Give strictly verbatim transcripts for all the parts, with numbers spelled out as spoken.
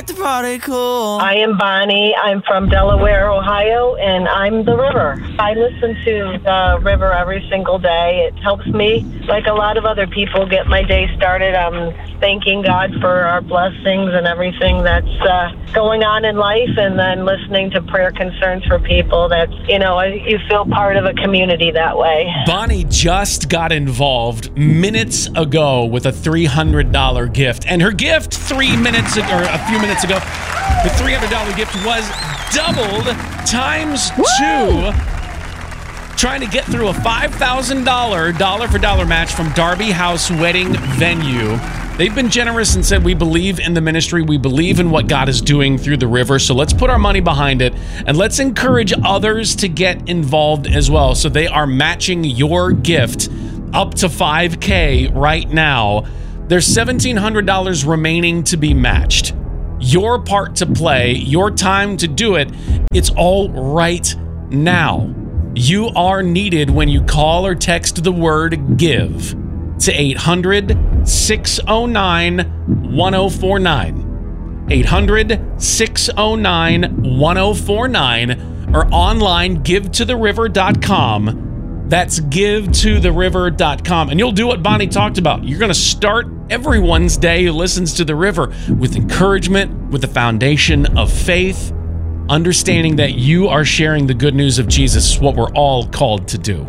like to party cool. I am Bonnie. I'm from Delaware, Ohio, and I'm the river. I listen to the river every single day. It helps me, like a lot of other people, get my day started. I'm thanking God for our blessings and everything that's uh, going on in life, and then listening to prayer concerns for people. That's, you know, you feel part of a community that way. Bonnie just got involved minutes ago with a three hundred dollars gift, and her gift three minutes ago, or a few minutes ago, the three hundred dollars gift was doubled times Woo! two. Trying to get through a five thousand dollars dollar for dollar match from Darby House Wedding Venue. They've been generous and said, we believe in the ministry. We believe in what God is doing through the river. So let's put our money behind it, and let's encourage others to get involved as well. So they are matching your gift up to five K right now. There's seventeen hundred dollars remaining to be matched. Your part to play, your time to do it, it's all right now. You are needed when you call or text the word GIVE to eight hundred, six oh nine, one oh four nine. eight hundred, six oh nine, one oh four nine, or online give to the river dot com. That's give to the river dot com. And you'll do what Bonnie talked about. You're going to start everyone's day who listens to the river with encouragement, with the foundation of faith, understanding that you are sharing the good news of Jesus, what we're all called to do.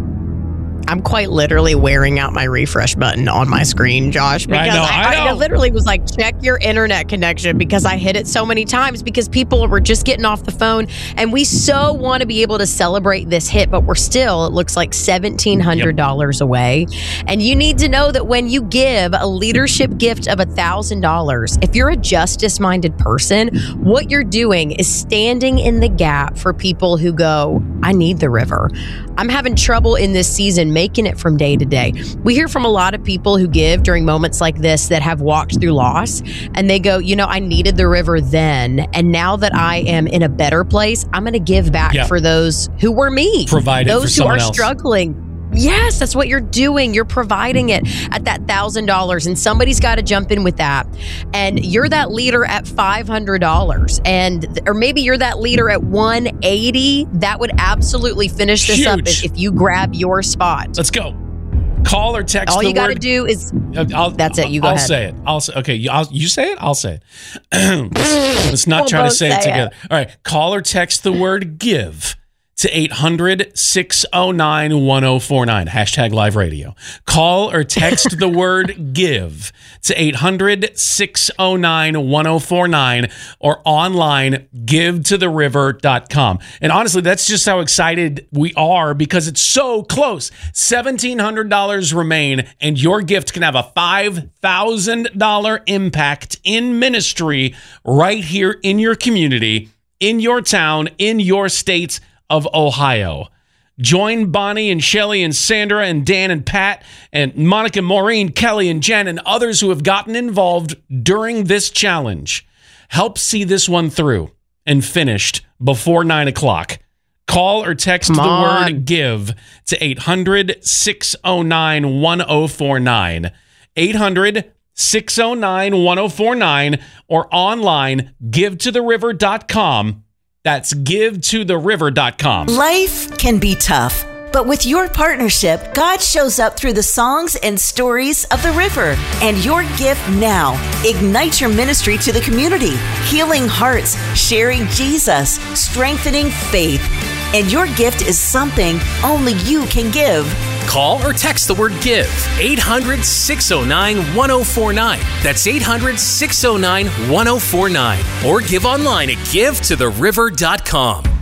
I'm quite literally wearing out my refresh button on my screen, Josh, because I, know, I, I, know. I literally was like, check your internet connection, because I hit it so many times because people were just getting off the phone, and we so want to be able to celebrate this hit, but we're still, it looks like seventeen hundred dollars yep. away. And you need to know that when you give a leadership gift of one thousand dollars, if you're a justice-minded person, what you're doing is standing in the gap for people who go, I need the river. I'm having trouble in this season making it from day to day. We hear from a lot of people who give during moments like this that have walked through loss, and they go, you know, I needed the river then, and now that I am in a better place, I'm going to give back yeah. for those who were me. Provide it those for who are else. struggling. Yes, that's what you're doing. You're providing it at that one thousand dollars, and somebody's got to jump in with that. And you're that leader at five hundred dollars, and or maybe you're that leader at one hundred eighty dollars. That would absolutely finish this Huge. up if, if you grab your spot. Let's go. Call or text All the you got to word. do is, I'll, that's it. You go I'll ahead. say it. I'll say Okay, you, I'll, you say it. I'll say it. let's, let's not We'll try to both say, say it together. it. All right. Call or text the word GIVE to eight hundred, six oh nine, one oh four nine. Hashtag live radio. Call or text the word GIVE to eight hundred, six oh nine, one oh four nine, or online give to the river dot com. And honestly, that's just how excited we are, because it's so close. seventeen hundred dollars remain, and your gift can have a five thousand dollars impact in ministry right here in your community, in your town, in your state of Ohio. Join Bonnie and Shelly and Sandra and Dan and Pat and Monica, Maureen, Kelly and Jen and others who have gotten involved during this challenge. Help see this one through and finished before nine o'clock. Call or text Come the on. word GIVE to eight hundred, six oh nine, one oh four nine. eight hundred, six oh nine, one oh four nine, or online give to the river dot com. That's give to the river dot com. Life can be tough, but with your partnership, God shows up through the songs and stories of the river. And your gift now ignites your ministry to the community, healing hearts, sharing Jesus, strengthening faith. And your gift is something only you can give. Call or text the word GIVE, eight hundred, six oh nine, one oh four nine. That's eight hundred, six oh nine, one oh four nine. Or give online at give to the river dot com.